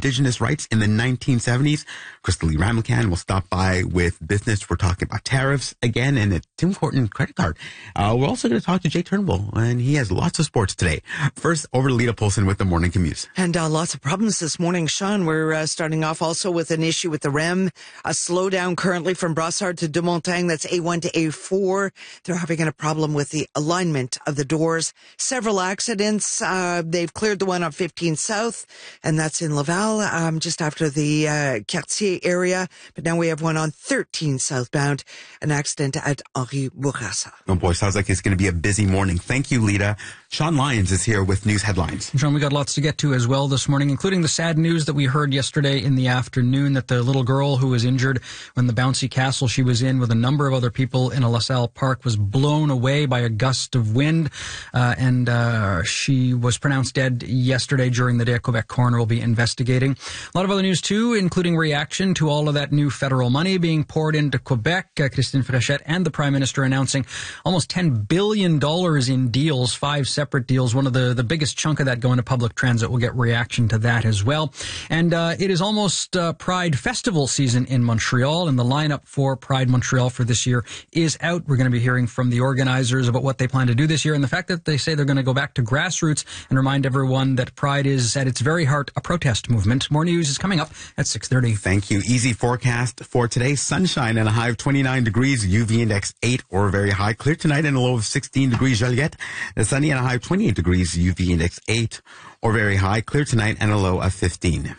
Indigenous rights in the 1970s. Crystal Lee Ramilcan will stop by with business. We're talking about tariffs again and a Tim Horton credit card. We're also going to talk to Jake Turnbull, and he has lots of sports today. First, over to Lita Polson with the morning commute. And lots of problems this morning, Sean. We're starting off also with an issue with the REM. A slowdown currently from Brossard to Dumontagne. That's A1 to A4. They're having a problem with the alignment of the doors. Several accidents. They've cleared the one on 15 South, and that's in Laval, just after the Cartier area. But now we have one on 13 southbound, an accident at Henri Bourassa. Oh boy, sounds like it's going to be a busy morning. Thank you, Lita. Sean Lyons is here with news headlines. Sean, we got lots to get to as well this morning, including the sad news that we heard yesterday in the afternoon that the little girl who was injured when the bouncy castle she was in with a number of other people in a LaSalle park was blown away by a gust of wind, and she was pronounced dead yesterday during the day. Quebec coroner will be investigating. A lot of other news too, including reaction to all of that new federal money being poured into Quebec. Christine Fréchette and the Prime Minister announcing almost $10 billion in deals, 5 separate deals. One of the biggest chunk of that going to public transit. We'll get reaction to that as well. And it is almost Pride Festival season in Montreal, and the lineup for Pride Montreal for this year is out. We're going to be hearing from the organizers about what they plan to do this year and the fact that they say they're going to go back to grassroots and remind everyone that Pride is at its very heart a protest movement. More news is coming up at 6:30. Thank you. Easy forecast for today. Sunshine and a high of 29 degrees, UV index 8 or very high. Clear tonight and a low of 16 degrees, Joliette. Sunny and a high of 28 degrees, UV index 8 or very high. Clear tonight and a low of 15.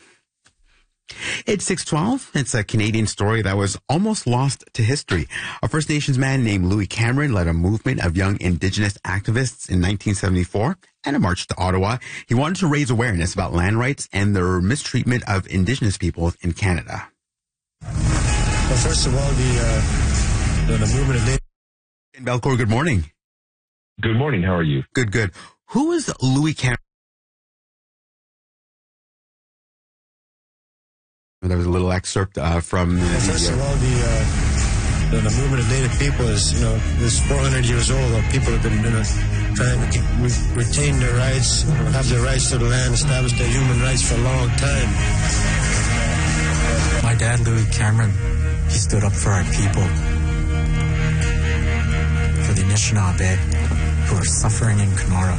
It's 6:12. It's a Canadian story that was almost lost to history. A First Nations man named Louis Cameron led a movement of young Indigenous activists in 1974 and a march to Ottawa. He wanted to raise awareness about land rights and the mistreatment of Indigenous peoples in Canada. Well, first of all, the movement of Shane Belcourt, good morning. Good morning. How are you? Good, good. Who is Louis Cameron? There was a little excerpt from first of all, the movement of Native people is, is 400 years old. People have been trying to retain their rights, have their rights to the land, establish their human rights for a long time. My dad, Louis Cameron, he stood up for our people, for the Anishinaabe who are suffering in Kenora.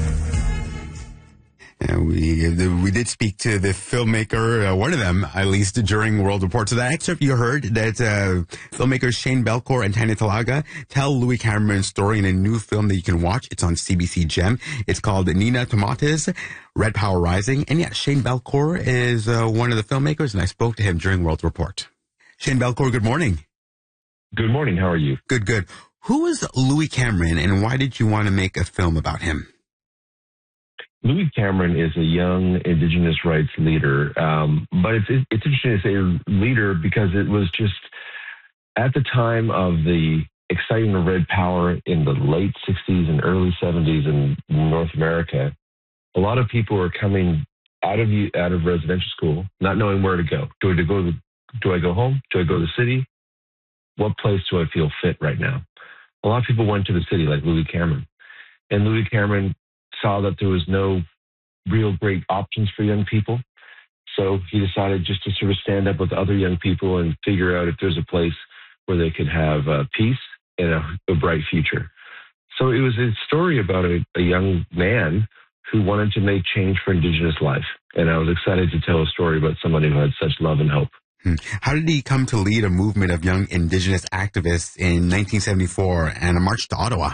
And we did speak to the filmmaker, one of them, at least, during World Report. So that excerpt you heard, that filmmakers Shane Belcourt and Tanya Talaga tell Louis Cameron's story in a new film that you can watch. It's on CBC Gem. It's called Nina Tomates, Red Power Rising. And yeah, Shane Belcourt is one of the filmmakers, and I spoke to him during World Report. Shane Belcourt, good morning. Good morning. How are you? Good, good. Who is Louis Cameron, and why did you want to make a film about him? Louis Cameron is a young Indigenous rights leader, but it's interesting to say leader because it was just at the time of the exciting Red Power in the late 60s and early 70s in North America. A lot of people were coming out of residential school, not knowing where to go. Do I go home? Do I go to the city? What place do I feel fit right now? A lot of people went to the city, like Louis Cameron, and Louis Cameron saw that there was no real great options for young people. So he decided just to sort of stand up with other young people and figure out if there's a place where they could have peace and a bright future. So it was a story about a young man who wanted to make change for Indigenous life. And I was excited to tell a story about somebody who had such love and hope. How did he come to lead a movement of young Indigenous activists in 1974 and a march to Ottawa?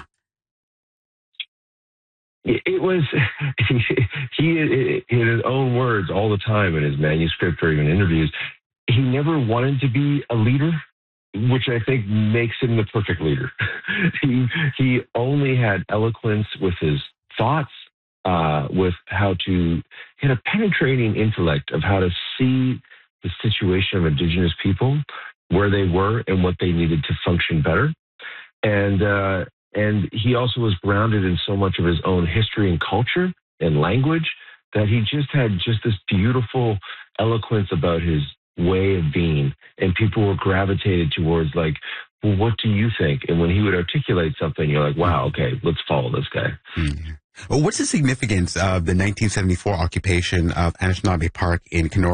It was, he, in his own words all the time in his manuscript or even interviews, he never wanted to be a leader, which I think makes him the perfect leader. He only had eloquence with his thoughts, with he had a penetrating intellect of how to see the situation of Indigenous people, where they were and what they needed to function better. And he also was grounded in so much of his own history and culture and language that he just had this beautiful eloquence about his way of being. And people were gravitated towards like, well, what do you think? And when he would articulate something, you're like, wow, okay, let's follow this guy. Mm-hmm. Well, what's the significance of the 1974 occupation of Anishinaabe Park in Kenora?